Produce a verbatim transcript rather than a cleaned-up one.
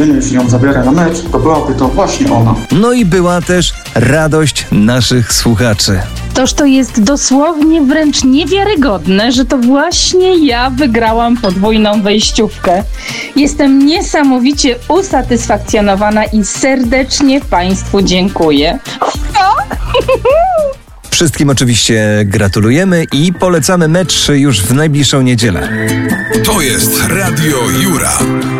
jedynie jeśli ją zabiorę na mecz, to byłaby to właśnie ona. No i była też radość naszych słuchaczy. Toż to jest dosłownie wręcz niewiarygodne, że to właśnie ja wygrałam podwójną wejściówkę. Jestem niesamowicie usatysfakcjonowana i serdecznie Państwu dziękuję. Wszystkim oczywiście gratulujemy i polecamy mecz już w najbliższą niedzielę. To jest Radio Jura.